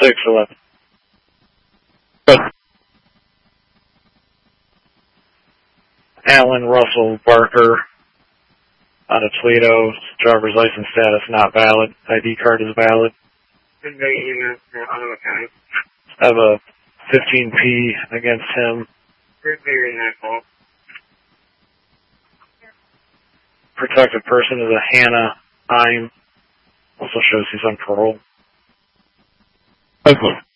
611. Good. Alan Russell Barker out of Toledo. Driver's license status not valid. ID card is valid. I have a 15P against him. Protected person is a Hannah Heim. Also shows he's on parole. Excellent.